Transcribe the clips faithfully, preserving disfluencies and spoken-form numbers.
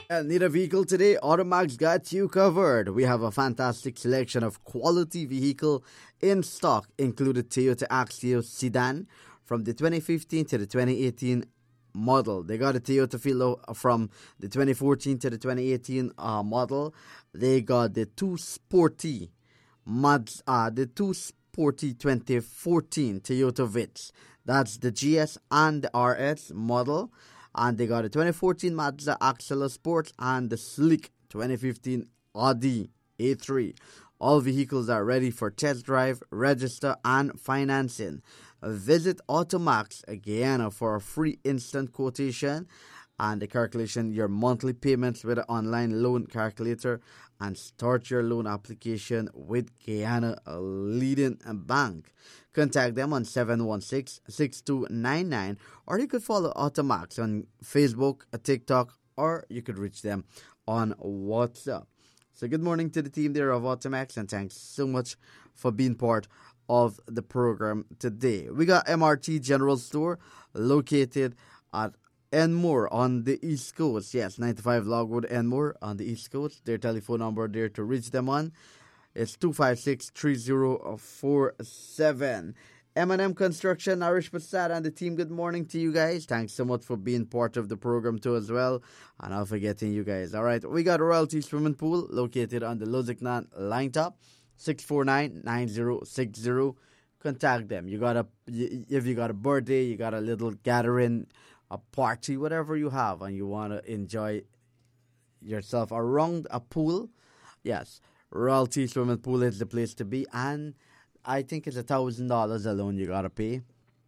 Uh, Need a vehicle today? Automax got you covered. We have a fantastic selection of quality vehicle in stock, included Toyota Axio sedan from the twenty fifteen to the twenty eighteen model. They got a Toyota Filo from the twenty fourteen to the twenty eighteen uh, model. They got the two sporty mods, uh, the two sporty twenty fourteen Toyota Vitz. That's the G S and the R S model. And they got a twenty fourteen Mazda Axela Sport and the sleek twenty fifteen Audi A three. All vehicles are ready for test drive, register, and financing. Visit Automax again for a free instant quotation and the calculation your monthly payments with an online loan calculator, and start your loan application with Guyana, a leading bank. Contact them on seven one six, six two nine nine, or you could follow Automax on Facebook, TikTok, or you could reach them on WhatsApp. So good morning to the team there of Automax, and thanks so much for being part of the program today. We got M R T General Store located at Enmore on the East Coast. Yes, ninety-five Logwood Enmore on the East Coast. Their telephone number there to reach them on is two five six, three zero four seven. M and M Construction, Arish Prasad and the team, good morning to you guys. Thanks so much for being part of the program too as well. And not forgetting you guys. All right, we got Royalty Swimming Pool located on the Lozignan Line Top, six four nine, nine zero six zero. Contact them. You got a, if you got a birthday, you got a little gathering, a party, whatever you have, and you want to enjoy yourself around a pool, yes, Royalty Swimming Pool is the place to be. And I think it's a thousand dollars alone you gotta pay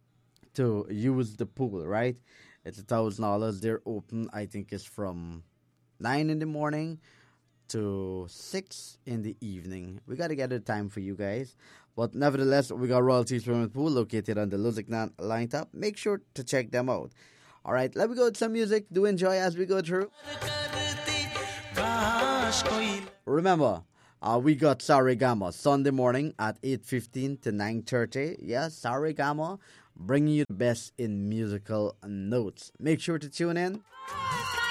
to use the pool, right? It's a thousand dollars. They're open, I think it's from nine in the morning to six in the evening. We gotta get a time for you guys. But nevertheless, we got Royalty Swimming Pool located on the Luzignan Line Top. Make sure to check them out. All right, let me go with some music. Do enjoy as we go through. Remember, uh, we got Saregama Sunday morning at eight fifteen to nine thirty. Yes, Saregama, bringing you the best in musical notes. Make sure to tune in.